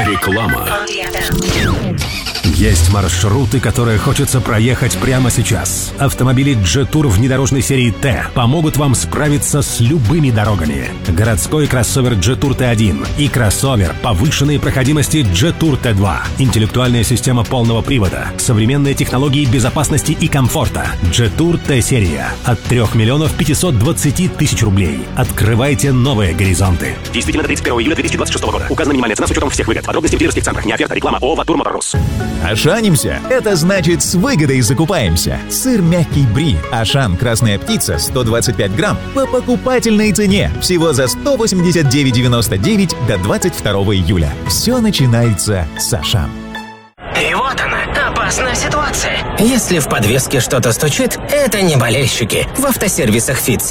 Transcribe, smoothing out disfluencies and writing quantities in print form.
Реклама. Есть маршруты, которые хочется проехать прямо сейчас. Автомобили Jetour внедорожной серии T помогут вам справиться с любыми дорогами. Городской кроссовер Jetour T1 и кроссовер повышенной проходимости Jetour T2. Интеллектуальная система полного привода, современные технологии безопасности и комфорта. Jetour T-серия от 3 520 000 рублей. Открывайте новые горизонты. Действительно до 31 июля 2026 года. Указана минимальная цена с учетом всех выгод. Подробности в дилерских центрах. Не оферта, реклама. ООО «Ватур Моторус». Ашанимся – это значит с выгодой закупаемся. Сыр мягкий бри, Ашан красная птица 125 грамм по покупательной цене. Всего за 189,99 до 22 июля. Все начинается с Ашан. И вот она, опасная ситуация. Если в подвеске что-то стучит, это не болельщики. В автосервисах «Фит